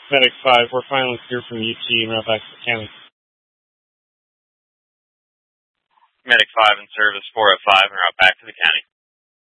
Medic 5, we're finally clear from UT and route back to the county. Medic 5 in service 405 and route back to the county.